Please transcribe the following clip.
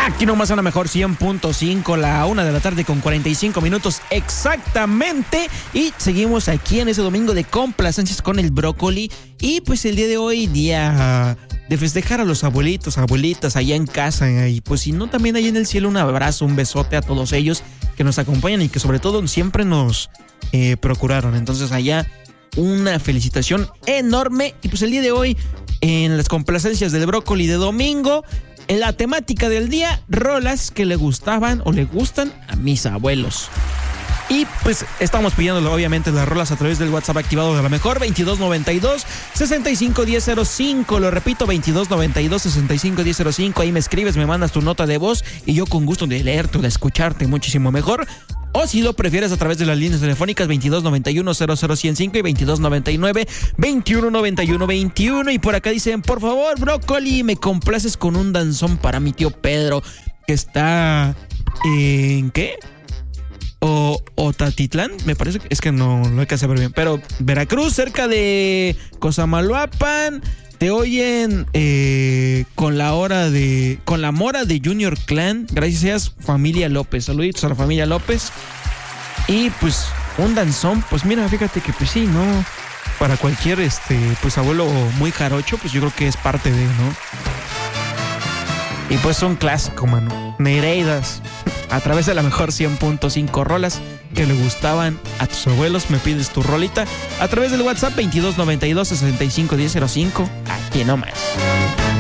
Aquí nomás a la mejor 100.5, la 1 de la tarde con 45 minutos exactamente. Y seguimos aquí en ese domingo de complacencias con el brócoli. Y pues el día de hoy, día de festejar a los abuelitos, abuelitas allá en casa. Y pues si no, también ahí en el cielo, un abrazo, un besote a todos ellos que nos acompañan y que sobre todo siempre nos procuraron. Entonces allá una felicitación enorme. Y pues el día de hoy, en las complacencias del brócoli de domingo, en la temática del día, rolas que le gustaban o le gustan a mis abuelos. Y pues estamos pidiéndole obviamente las rolas a través del WhatsApp activado de la mejor, 2292-651005. Lo repito, 2292-651005. Ahí me escribes, me mandas tu nota de voz y yo con gusto de leerte o de escucharte muchísimo mejor. O si lo prefieres a través de las líneas telefónicas 2291-00105 y 2299-219121. Y por acá dicen, por favor, brócoli, me complaces con un danzón para mi tío Pedro, que está en ¿qué? O Tatitlán, me parece que es que no hay que saber bien, pero Veracruz, cerca de Cosamaloapan. Te oyen con la mora de Junior Clan. Gracias, familia López. Saluditos a la familia López. Y pues un danzón, pues mira, fíjate que pues sí, ¿no? Para cualquier pues abuelo muy jarocho, pues yo creo que es parte de, ¿no? Y pues un clásico, mano. Nereidas. A través de la mejor 100.5, rolas que le gustaban a tus abuelos. Me pides tu rolita a través del WhatsApp 2292-651005. Aquí nomás.